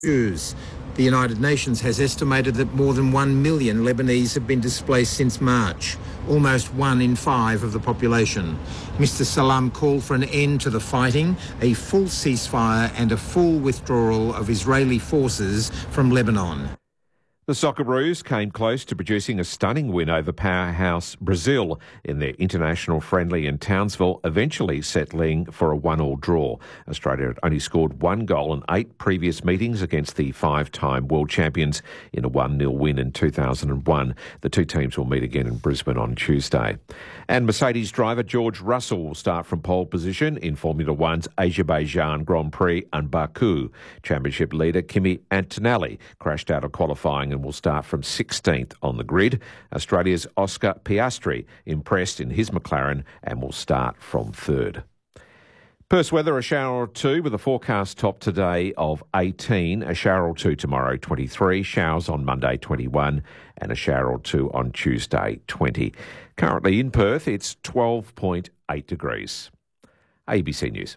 Jews. The United Nations has estimated that more than 1 million Lebanese have been displaced since March, almost 1 in 5 of the population. Mr Salam called for an end to the fighting, a full ceasefire and a full withdrawal of Israeli forces from Lebanon. The Socceroos came close to producing a stunning win over powerhouse Brazil in their international friendly in Townsville, eventually settling for a 1-1 draw. Australia had only scored 1 goal in 8 previous meetings against the 5-time world champions in a 1-0 win in 2001. The two teams will meet again in Brisbane on Tuesday. And Mercedes driver George Russell will start from pole position in Formula One's Azerbaijan Grand Prix and Baku. Championship leader Kimi Antonelli crashed out of qualifying and will start from 16th on the grid. Australia's Oscar Piastri impressed in his McLaren and will start from 3rd. Perth's weather, a shower or two with a forecast top today of 18, a shower or two tomorrow 23, showers on Monday 21 and a shower or two on Tuesday 20. Currently in Perth it's 12.8 degrees. ABC News.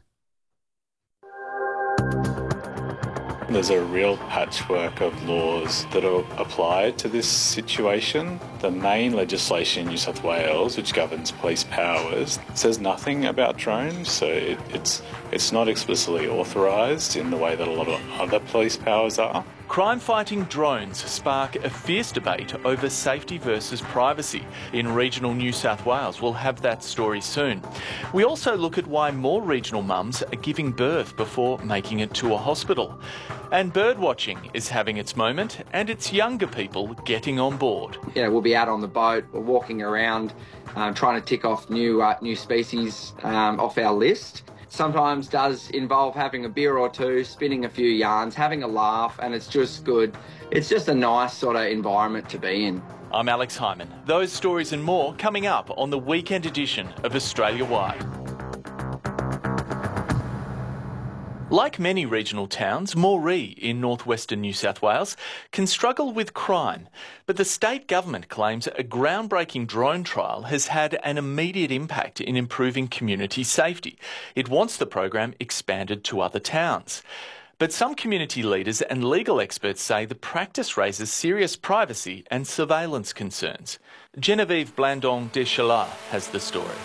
There's a real patchwork of laws that are applied to this situation. The main legislation in New South Wales, which governs police powers, says nothing about drones, so it's not explicitly authorised in the way that a lot of other police powers are. Crime-fighting drones spark a fierce debate over safety versus privacy. In regional New South Wales, we'll have that story soon. We also look at why more regional mums are giving birth before making it to a hospital. And birdwatching is having its moment, and it's younger people getting on board. Yeah, we'll be out on the boat, we're walking around, trying to tick off new species off our list. Sometimes does involve having a beer or two, spinning a few yarns, having a laugh, and it's just good. It's just a nice sort of environment to be in. I'm Alex Hyman. Those stories and more coming up on the weekend edition of Australia Wide. Like many regional towns, Moree in northwestern New South Wales can struggle with crime, but the state government claims a groundbreaking drone trial has had an immediate impact in improving community safety. It wants the program expanded to other towns. But some community leaders and legal experts say the practice raises serious privacy and surveillance concerns. Genevieve Blandong de Chalat has the story.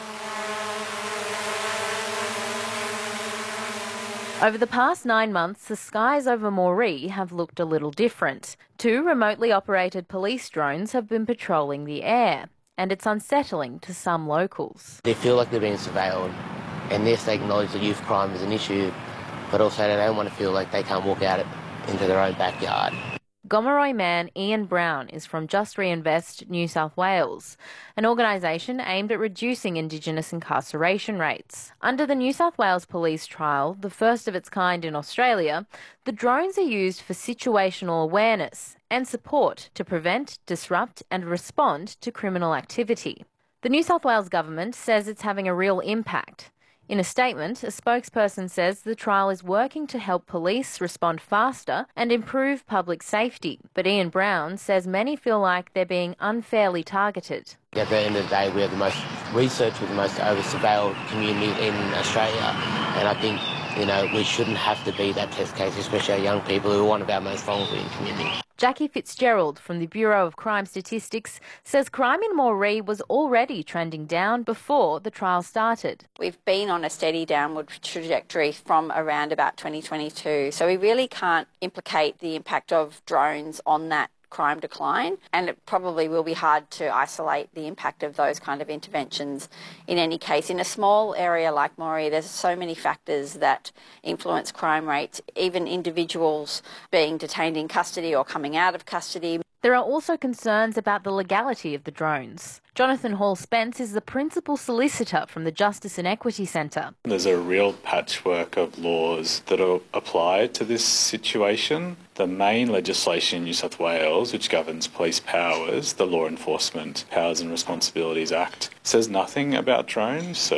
Over the past 9 months, the skies over Moree have looked a little different. 2 remotely operated police drones have been patrolling the air, and it's unsettling to some locals. They feel like they're being surveilled, and yes, they acknowledge that youth crime is an issue, but also they don't want to feel like they can't walk out into their own backyard. Gomeroi man Ian Brown is from Just Reinvest New South Wales, an organisation aimed at reducing Indigenous incarceration rates. Under the New South Wales Police trial, the first of its kind in Australia, the drones are used for situational awareness and support to prevent, disrupt and respond to criminal activity. The New South Wales government says it's having a real impact. In a statement, a spokesperson says the trial is working to help police respond faster and improve public safety. But Ian Brown says many feel like they're being unfairly targeted. At the end of the day, we have the most research with the most over-surveilled community in Australia, and I think, we shouldn't have to be that test case, especially our young people who are one of our most vulnerable in community. Jackie Fitzgerald from the Bureau of Crime Statistics says crime in Moree was already trending down before the trial started. We've been on a steady downward trajectory from around about 2022, so we really can't implicate the impact of drones on that crime decline, and it probably will be hard to isolate the impact of those kind of interventions in any case. In a small area like Moree, there's so many factors that influence crime rates, even individuals being detained in custody or coming out of custody. There are also concerns about the legality of the drones. Jonathan Hall-Spence is the principal solicitor from the Justice and Equity Centre. There's a real patchwork of laws that are applied to this situation. The main legislation in New South Wales, which governs police powers, the Law Enforcement Powers and Responsibilities Act, says nothing about drones, so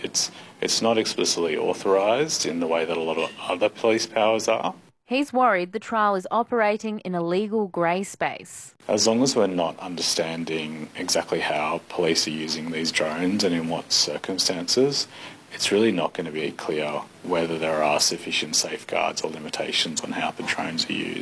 it's not explicitly authorised in the way that a lot of other police powers are. He's worried the trial is operating in a legal grey space. As long as we're not understanding exactly how police are using these drones and in what circumstances, it's really not going to be clear whether there are sufficient safeguards or limitations on how the drones are used.